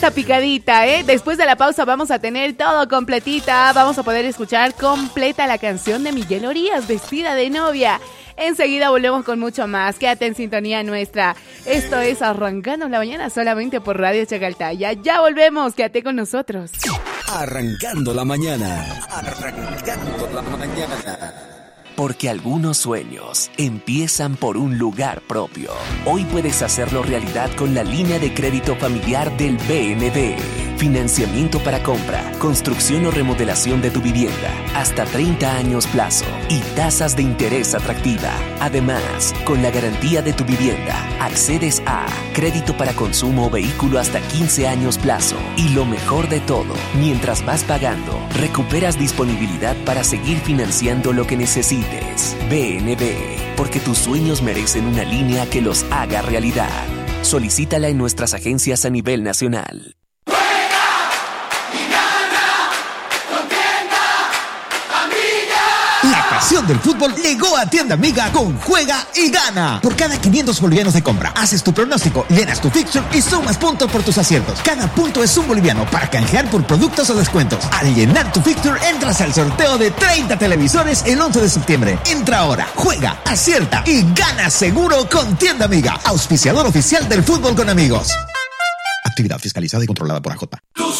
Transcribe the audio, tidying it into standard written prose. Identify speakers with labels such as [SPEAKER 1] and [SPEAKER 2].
[SPEAKER 1] esta picadita, ¿eh? Después de la pausa vamos a tener todo completita. Vamos a poder escuchar completa la canción de Miguel Orías, Vestida de Novia. Enseguida volvemos con mucho más. Quédate en sintonía nuestra. Esto es Arrancando la Mañana solamente por Radio Chacaltaya. Ya volvemos. Quédate con nosotros.
[SPEAKER 2] Arrancando la mañana. Arrancando la mañana.
[SPEAKER 3] Porque algunos sueños empiezan por un lugar propio. Hoy puedes hacerlo realidad con la línea de crédito familiar del BND. Financiamiento para compra, construcción o remodelación de tu vivienda, hasta 30 años plazo y tasas de interés atractiva. Además, con la garantía de tu vivienda, accedes a crédito para consumo o vehículo hasta 15 años plazo. Y lo mejor de todo, mientras vas pagando, recuperas disponibilidad para seguir financiando lo que necesites. BNB, porque tus sueños merecen una línea que los haga realidad. Solicítala en nuestras agencias a nivel nacional.
[SPEAKER 4] La pasión del fútbol llegó a Tienda Amiga con Juega y Gana. Por cada 500 bolivianos de compra, haces tu pronóstico, llenas tu fixture y sumas puntos por tus aciertos. Cada punto es un boliviano para canjear por productos o descuentos. Al llenar tu fixture, entras al sorteo de 30 televisores el 11 de septiembre. Entra ahora, juega, acierta y gana seguro con Tienda Amiga. Auspiciador oficial del fútbol con amigos. Actividad fiscalizada y controlada por AJ.